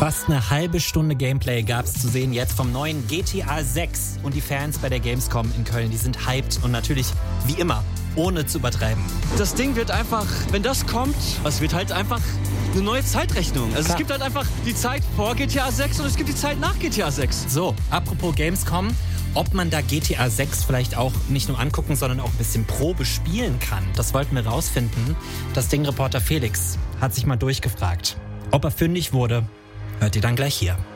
Fast eine halbe Stunde Gameplay gab es zu sehen jetzt vom neuen GTA 6. Und die Fans bei der Gamescom in Köln, die sind hyped und natürlich, wie immer, ohne zu übertreiben. Das Ding wird einfach, wenn das kommt, es wird halt einfach eine neue Zeitrechnung. Also Klar. Es gibt halt einfach die Zeit vor GTA 6 und es gibt die Zeit nach GTA 6. So, apropos Gamescom, ob man da GTA 6 vielleicht auch nicht nur angucken, sondern auch ein bisschen Probe spielen kann. Das wollten wir rausfinden. Das Ding-Reporter Felix hat sich mal durchgefragt. Ob er fündig wurde, hört ihr dann gleich hier.